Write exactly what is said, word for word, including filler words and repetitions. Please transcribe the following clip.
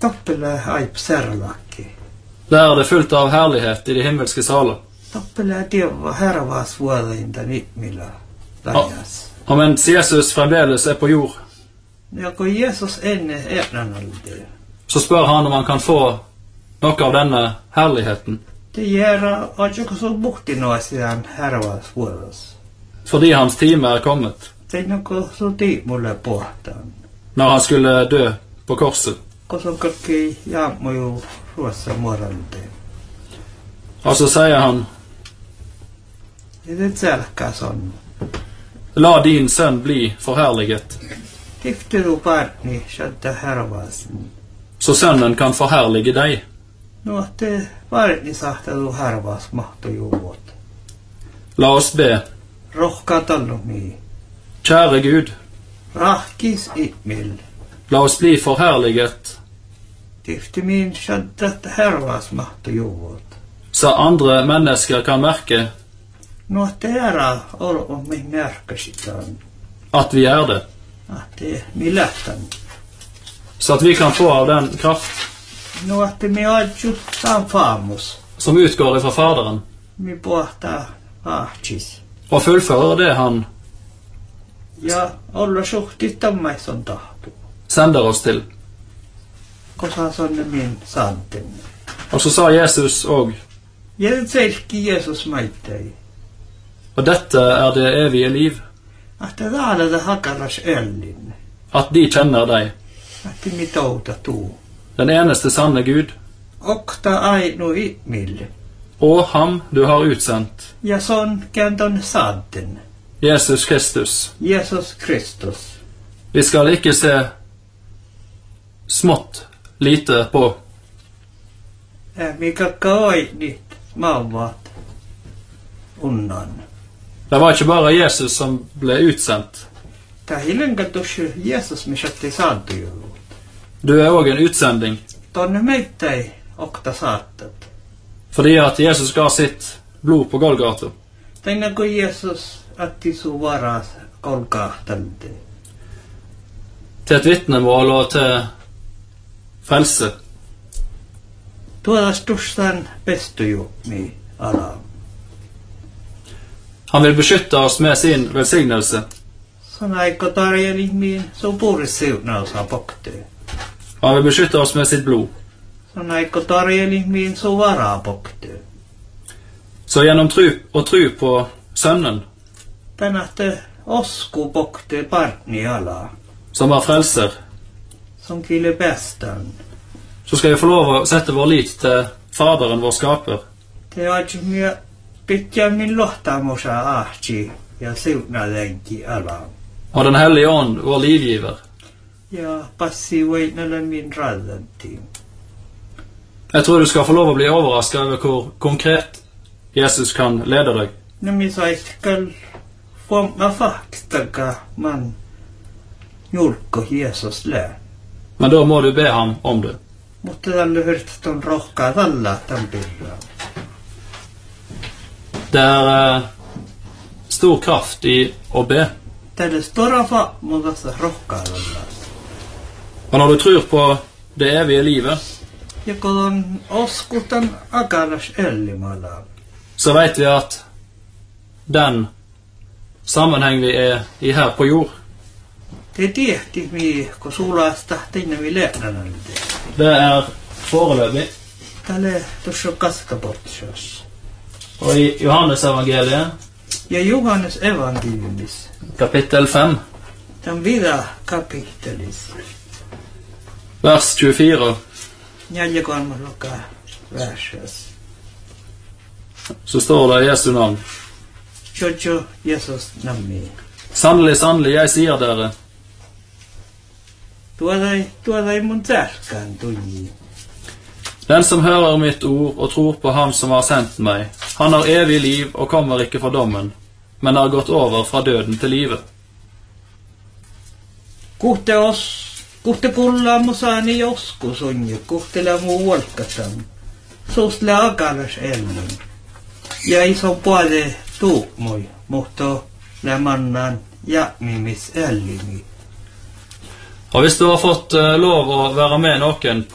Tappele aip serlaki. Der er det fullt av herlighet i de himmelske saler. Tappele deva hervas vuodainta niitmillä läjäs. Og mens Jesus fremdeles er på jord, Ja kun Jeesus ennen eernanalde, så spør han om han kan få noe av denne herligheten, det gjør at joku så bukti noa sidan hervas vuodas. fordi hans time er kommet, Det er noe så di mulle pohtaan. når han skulle dø på korset. Kun se on kaikki jaamuju ruossa muodalde. Og så sier han, Ja det selkää son. la din sønn bli forherliget, Tiftiru barni shadda hervasen. så sønnen kan forherlige deg. No te barni sahtelu hervas mahto juot. La oss be. Rohka tallumi. Kjære Gud, Rahkis itmil. la oss bli forherliget, Tifti min shadda hervas mahto juot. så andre mennesker kan merke No te ära olo min närkäsitään. at vi er det, Att det mi lähtän. så at vi kan få av den kraft No att mi adju saan faamus. som utgår fra Faderen, Mi pohtaa ahtis. og fullfører det han Ja olla suhti tammaison tahtu. sender oss til. Kosa sonne min santen. Og så sa Jesus og, Ja det selki Jeesus maittei. og dette er det evige liv, Att det täällä det hakaras öllin. at de kjenner deg, Att mi touta tuu. den eneste sanne Gud, Okta ainu itmil. og ham du har utsendt, Ja son käänton santen. Jesus Kristus. Jeesus Kristus. Vi skal ikke se smått lite på, Ja mi kakka oi nyt maavat unnan. det var ikke bare Jesus som ble utsendt. Tää hilenkatus Jeesus mi shatti saantu julu. Du er også en utsending, Tonne meittäi okta saattat. fordi at Jesus ga sitt blod på Golgata, Tänne kun Jeesus atti su varas kolkahtalde. til et vittnemål og til frelse. Tuodas tussan pestuju mi ala. Han vil beskytte oss med sin velsignelse, Sanaikko tarjeli min su puurissiunausa pokte. og han vil beskytte oss med sitt blod. Sanaikko tarjeli min su varaa pokte. Så gjennom tru og tru på Sønnen, Tänähte osku pokte partni ala. som er frelser, Som kille bestan. så skal vi få lov å sette vår lit til Faderen, vår skaper, Te aji mi pitkä min lohtamosa ahti ja siutna lenki ala. og Den hellige ånd, vår livgiver. Ja passi veinalla min radanti. Jeg tror du skal få lov å bli overrasket over hvor konkret Jesus kan lede deg. No mi saitkal fomma faktaka man julkko Jeesus lää. Men da må du be ham om det. Mutta tälle hört ton rohkaa tällä tämän pirraa. Det er eh, stor kraft i å be. Tälle stora fa mutta tässä rohkaa tällä. Og når du tror på det evige livet, Ja kun on oskutan akalas ellimala. så vet vi at den sammenheng vi er i her på jord, Te tiehti mi kun sulasta teinä mi lehnänä. det er foreløpig. Tälle tuossa kaskapotsas. Og i Johannes evangeliet, Ja Johannes evankeliumis. kapittel fem, Tämän vida kapittelis. vers tjuefire, Neljä kolmas luka värsas. så står det i Jesu navn. Jojo Jesus nammi. Sannelig, sannelig, jeg sier dere, Tuoda ei, tuoda ei mun tärkään tuji. den som hører mitt ord og tror på ham som har sendt meg, han har evig liv og kommer ikke fra dommen, men har gått over fra døden til livet. Kuhte os, kuhte kullaa musaani joskus unje, kuhtele muu volkatan. Suustle akalas ellin. Ja iso puole tuumoi, mutta lämannan ja mimis ellimi. Og hvis du har fått eh, lov å være med noen